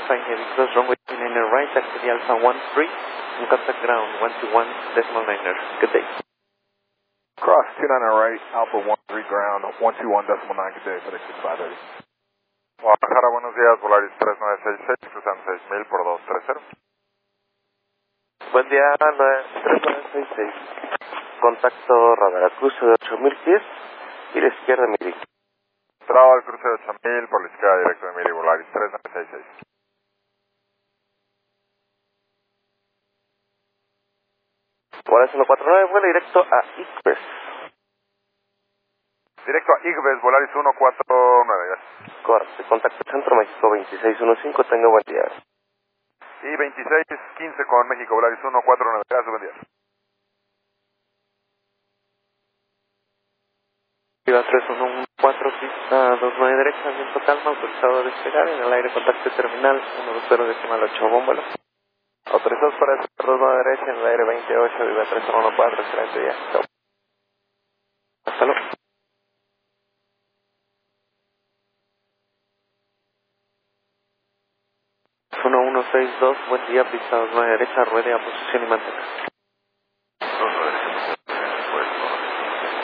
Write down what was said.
verifying heavy cross runway 29 right, taxi Alpha 13, and contact ground 121.9er. Good day. Cross 29 right, Alpha 13 ground, 121.9, good day, FedEx 580. Guadalajara, buenos días, Volaris 3966, cruzan 6000 por 230. Buen día, 3966. Contacto radar, cruce de 8000 pies y la izquierda Miri. Entrada al cruce de 8000 por la izquierda directo de Miri, Volaris 3966. Volaris 149, vuela directo a Iqbes. Directo a Iqbes, Volaris 149, gracias. Correcto, contacto Centro México 2615, tenga buen día. Y 2615 con México, Volaris 149, gracias, buen día. Viva 3114, pista 29 derecha, viento calma, autorizado a despegar, en el aire contacto terminal 120.8, bómbalo. Autorizados para despegar 29 derecha, en el aire 28, viva 3114, excelente día. Chao. Hasta luego. 1162, buen día, pista 29 derecha, ruede a posición y mantenga.